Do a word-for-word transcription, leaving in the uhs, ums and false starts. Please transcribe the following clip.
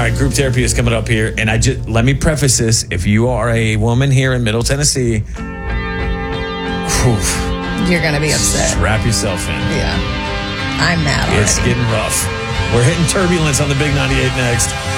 right, group therapy is coming up here. And I just let me preface this. If you are a woman here in Middle Tennessee, whew, you're going to be upset. Strap yourself in. Yeah. I'm mad already. It's getting rough. We're hitting turbulence on the Big ninety-eight next.